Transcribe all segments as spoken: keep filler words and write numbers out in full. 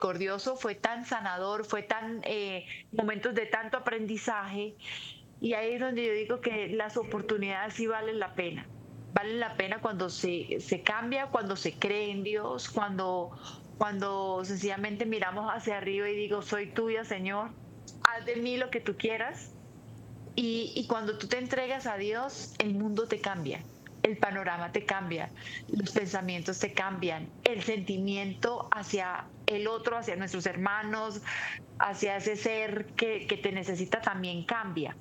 misericordioso, fue tan sanador, fue tan eh, momentos de tanto aprendizaje. Y ahí es donde yo digo que las oportunidades sí valen la pena. Valen la pena cuando se, se cambia, cuando se cree en Dios, cuando, cuando sencillamente miramos hacia arriba y digo, soy tuya, Señor, haz de mí lo que tú quieras. Y, y cuando tú te entregas a Dios, el mundo te cambia, el panorama te cambia, los pensamientos te cambian, el sentimiento hacia el otro, hacia nuestros hermanos, hacia ese ser que, que te necesita también cambia.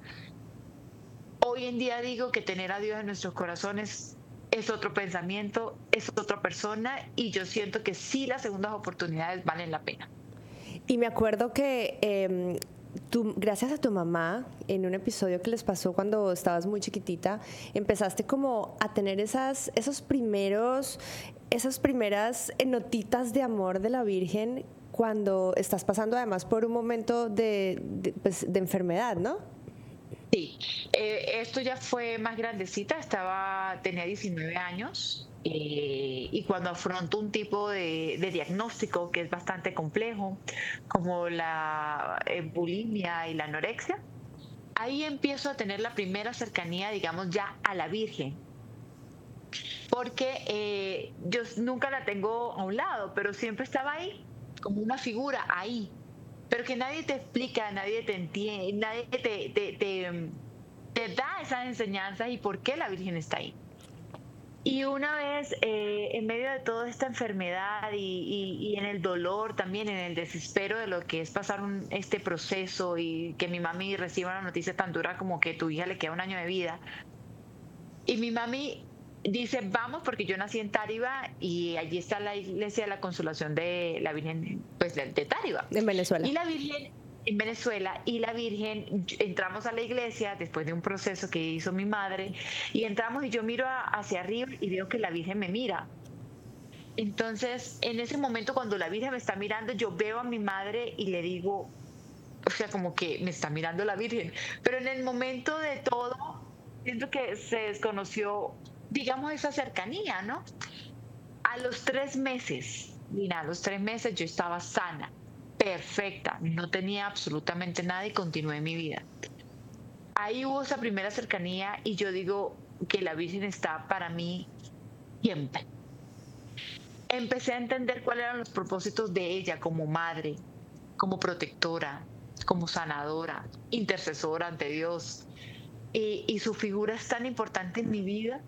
Hoy en día digo que tener a Dios en nuestros corazones es otro pensamiento, es otra persona y yo siento que sí las segundas oportunidades valen la pena. Y me acuerdo que eh, tú, gracias a tu mamá, en un episodio que les pasó cuando estabas muy chiquitita, empezaste como a tener esas, esos primeros, esas primeras notitas de amor de la Virgen cuando estás pasando además por un momento de, de, pues, de enfermedad, ¿no? Sí, eh, esto ya fue más grandecita, estaba, tenía diecinueve años. Eh, y cuando afronto un tipo de, de diagnóstico que es bastante complejo, como la eh, bulimia y la anorexia, ahí empiezo a tener la primera cercanía, digamos, ya a la Virgen, porque eh, yo nunca la tengo a un lado, pero siempre estaba ahí, como una figura ahí, pero que nadie te explica, nadie te entiende, nadie te, te, te, mm, te da esas enseñanzas y por qué la Virgen está ahí. Y una vez, eh, en medio de toda esta enfermedad y, y- y en el dolor, también en el desespero de lo que es pasar un- este proceso y que mi mami reciba una noticia tan dura como que tu hija le queda un año de vida, y mi mami dice, vamos, porque yo nací en Táriba y allí está la iglesia de la Consolación de la Virgen, pues de, de Táriba. En Venezuela. Y la Virgen en Venezuela, y la Virgen, entramos a la iglesia después de un proceso que hizo mi madre, y entramos y yo miro a- hacia arriba y veo que la Virgen me mira. Entonces, en ese momento, cuando la Virgen me está mirando, yo veo a mi madre y le digo, o sea, como que me está mirando la Virgen. Pero en el momento de todo, siento que se desconoció, digamos, esa cercanía, ¿no? A los tres meses, Lina, a los tres meses yo estaba sana, perfecta, no tenía absolutamente nada y continué mi vida. Ahí hubo esa primera cercanía y yo digo que la Virgen está para mí siempre. Empecé a entender cuáles eran los propósitos de ella como madre, como protectora, como sanadora, intercesora ante Dios. Y, y su figura es tan importante en mi vida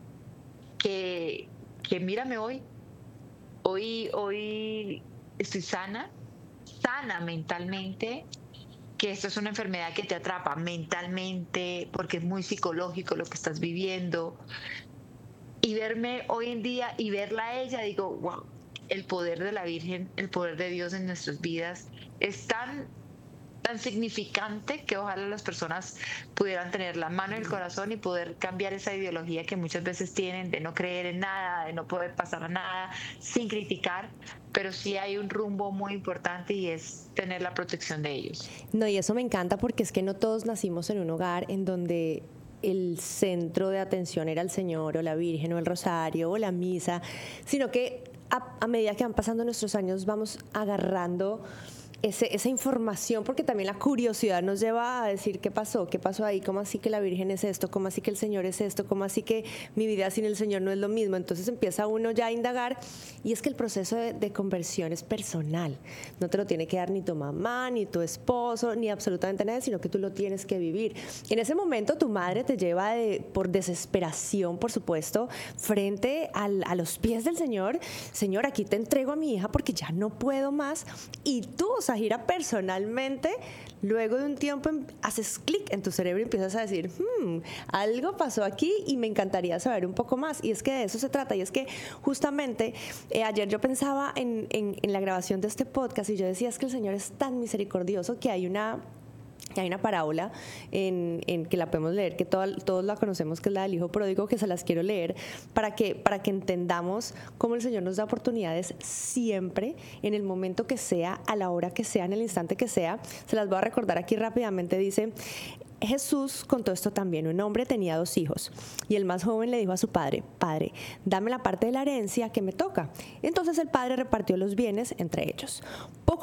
que, que mírame hoy, hoy, hoy estoy sana, sana mentalmente, que esto es una enfermedad que te atrapa mentalmente porque es muy psicológico lo que estás viviendo. Y verme hoy en día y verla a ella, digo, wow, el poder de la Virgen, el poder de Dios en nuestras vidas es tan tan significante que ojalá las personas pudieran tener la mano en el corazón y poder cambiar esa ideología que muchas veces tienen de no creer en nada, de no poder pasar a nada sin criticar, pero sí hay un rumbo muy importante y es tener la protección de ellos. No, y eso me encanta porque es que no todos nacimos en un hogar en donde el centro de atención era el Señor o la Virgen o el Rosario o la misa, sino que a, a medida que van pasando nuestros años vamos agarrando ese, esa información, porque también la curiosidad nos lleva a decir qué pasó, qué pasó ahí, cómo así que la Virgen es esto, cómo así que el Señor es esto, cómo así que mi vida sin el Señor no es lo mismo. Entonces empieza uno ya a indagar y es que el proceso de, de conversión es personal. No te lo tiene que dar ni tu mamá, ni tu esposo, ni absolutamente nadie, sino que tú lo tienes que vivir. En ese momento tu madre te lleva de, por desesperación, por supuesto, frente al, a los pies del Señor. Señor, aquí te entrego a mi hija porque ya no puedo más. Y tú, Zahira, personalmente, luego de un tiempo haces clic en tu cerebro y empiezas a decir, hmm, algo pasó aquí y me encantaría saber un poco más. Y es que de eso se trata. Y es que justamente eh, ayer yo pensaba en, en, en la grabación de este podcast y yo decía, es que el Señor es tan misericordioso que hay una... Hay una parábola en, en que la podemos leer, que todo, todos la conocemos, que es la del hijo pródigo, que se las quiero leer para que, para que entendamos cómo el Señor nos da oportunidades siempre, en el momento que sea, a la hora que sea, en el instante que sea. Se las voy a recordar aquí rápidamente. Dice, Jesús contó esto también. Un hombre tenía dos hijos y el más joven le dijo a su padre: Padre, dame la parte de la herencia que me toca. Entonces el padre repartió los bienes entre ellos. Poco